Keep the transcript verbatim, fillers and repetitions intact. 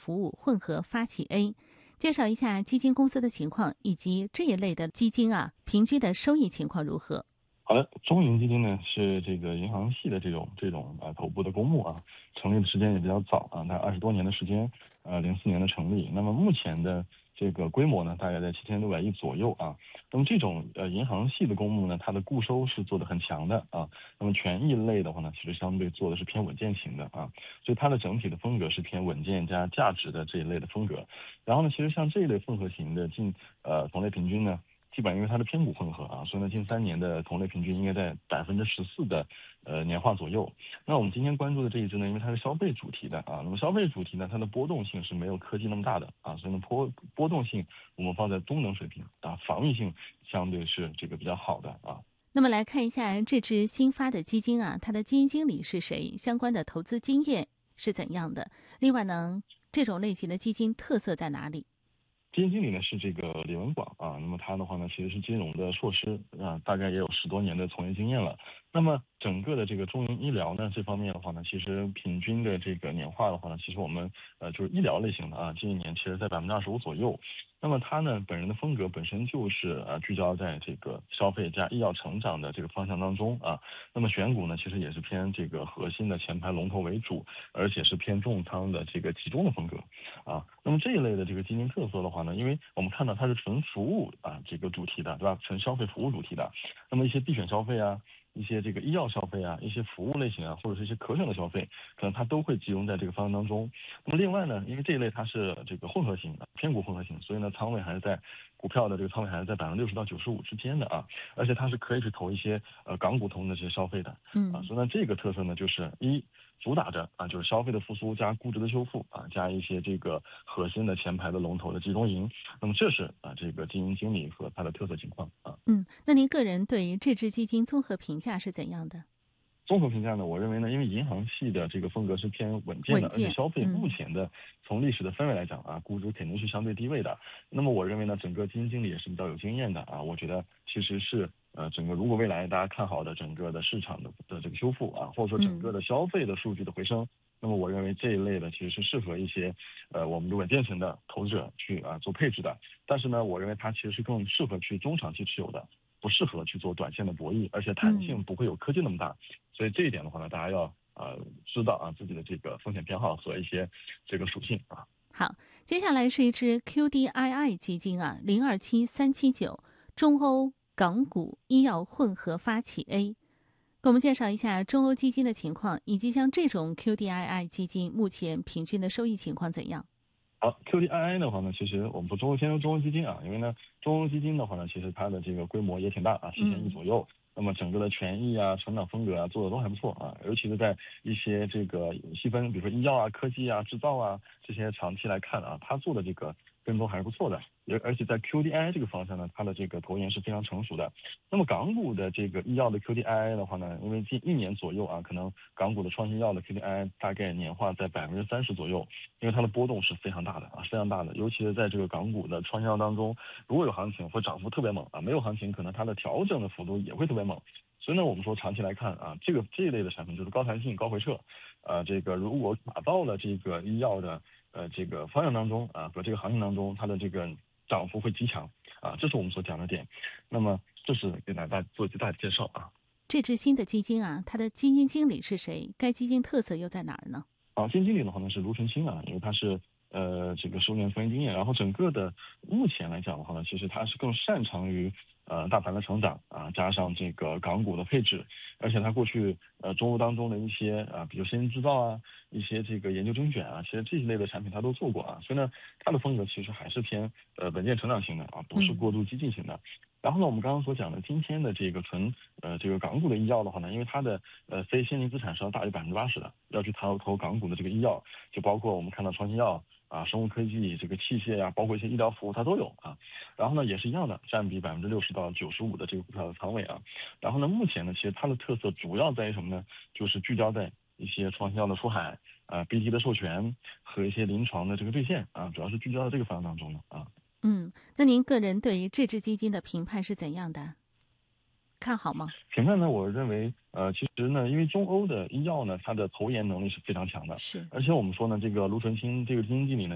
服务混合发起 A， 介绍一下基金公司的情况以及这一类的基金啊平均的收益情况如何。 好的，中银基金呢是这个银行系的这种这种啊头部的公募啊，成立的时间也比较早啊，大概二十多年的时间，呃，零四年的成立。那么目前的这个规模呢，大概在七千六百亿左右啊。那么这种呃银行系的公募呢，它的固收是做得很强的啊。那么权益类的话呢，其实相对做的是偏稳健型的啊，所以它的整体的风格是偏稳健加价值的这一类的风格。然后呢，其实像这一类复合型的近呃同类平均呢。基本因为它的偏股混合啊，所以呢，近三年的同类平均应该在百分之十四的呃年化左右。那我们今天关注的这一支呢，因为它是消费主题的啊，那么消费主题呢，它的波动性是没有科技那么大的啊，所以呢波波动性我们放在中等水平啊，防御性相对是这个比较好的啊。 那么来看一下这支新发的基金啊，它的基金经理是谁？相关的投资经验是怎样的？另外呢，这种类型的基金特色在哪里？ 基金经理呢是这个李文广啊，那么他的话呢其实是金融的硕士啊，大概也有十多年的从业经验了。那么整个的这个中银医疗呢这方面的话呢，其实平均的这个年化的话呢，其实我们呃就是医疗类型的啊，近一年其实在百分之二十五左右。那么他呢本人的风格本身就是呃聚焦在这个消费加医药成长的这个方向当中啊。那么选股呢其实也是偏这个核心的前排龙头为主，而且是偏重仓的这个集中的风格啊。那么这一类的这个基金特色的话呢，因为我们看到它是纯服务啊这个主题的，对吧？纯消费服务主题的。那么一些必选消费啊，一些这个医药消费啊，一些服务类型啊，或者是一些可选的消费，可能它都会集中在这个方向当中。那么另外呢，因为这一类它是这个混合型的，偏股混合型，所以呢仓位还是在股票的这个仓位还是在百分之六十到九十五之间的啊，而且它是可以去投一些呃港股通的这些消费的， 嗯啊，所以呢这个特色呢就是一。主打着啊，就是消费的复苏加估值的修复啊，加一些这个核心的前排的龙头的集中营。那么这是啊这个基金经理和它的特色情况啊。 嗯，那您个人对于这支基金综合评价是怎样的？ 综合评价呢，我认为呢，因为银行系的这个风格是偏稳健的， 稳健而且消费嗯目前的从历史的氛围来讲啊，估值肯定是相对低位的。那么我认为呢，整个基金经理也是比较有经验的啊，我觉得其实是呃整个如果未来大家看好的整个的市场的的这个修复啊，或者说整个的消费的数据的回升，那么我认为这一类的其实是适合一些呃我们的稳健型的投资者去啊做配置的。但是呢，我认为它其实是更适合去中长期持有的。不适合去做短线的博弈，而且弹性不会有科技那么大，嗯、所以这一点的话呢，大家要呃知道啊自己的这个风险偏好和一些这个属性啊。 好，接下来是一支 Q D I I 基金啊，零二七三七九中欧港股医药混合发起 A， 给我们介绍一下中欧基金的情况，以及像这种 Q D I I 基金目前平均的收益情况怎样？ 好 ，Q D I I 的话呢，其实我们说中欧先说中欧基金啊，因为呢，中欧基金的话呢，其实它的这个规模也挺大啊，十千亿左右。嗯那么整个的权益啊、成长风格啊做的都还不错啊，尤其是在一些这个细分，比如说医药啊、科技啊、制造啊这些长期来看啊，它做的这个跟踪还是不错的。而而且在 Q D I I 这个方向呢，它的这个投研是非常成熟的。那么港股的这个医药的 Q D I I 的话呢，因为近一年左右啊，可能港股的创新药的 Q D I I 大概年化在百分之三十左右，因为它的波动是非常大的啊，非常大的。尤其是在这个港股的创新药当中，如果有行情会涨幅特别猛啊，没有行情可能它的调整的幅度也会特别猛。所以呢，我们说长期来看啊，这个这一类的产品就是高弹性、高回撤，呃，这个如果打到了这个医药的呃这个方向当中啊和这个行情当中，它的这个涨幅会极强啊，这是我们所讲的点。那么这是给大家做一个大的介绍啊。 这支新的基金啊，它的基金经理是谁？该基金特色又在哪儿呢？ 啊，基金经理的话呢是卢纯清啊，因为他是呃这个十五年从业经验，然后整个的目前来讲的话呢，其实他是更擅长于呃大盘的成长啊，加上这个港股的配置，而且他过去呃中欧当中的一些啊，比如先进制造啊，一些这个研究精选啊，其实这一类的产品他都做过啊，所以呢，他的风格其实还是偏呃稳健成长型的啊，不是过度激进型的。嗯然后呢，我们刚刚所讲的今天的这个纯呃这个港股的医药的话呢，因为它的呃非现金资产是要大于百分之八十的，要去投投港股的这个医药，就包括我们看到创新药啊、生物科技这个器械呀、啊，包括一些医疗服务它都有啊。然后呢，也是一样的，占比百分之六十到九十五的这个股票的仓位啊。然后呢，目前呢，其实它的特色主要在于什么呢？就是聚焦在一些创新药的出海啊、B T 的授权和一些临床的这个兑现啊，主要是聚焦在这个方向当中的啊。 嗯，那您个人对于这支基金的评判是怎样的？看好吗？ 评判呢，我认为，呃，其实呢，因为中欧的医药呢，它的投研能力是非常强的， 是， 而且我们说呢，这个卢纯清这个基金经理呢。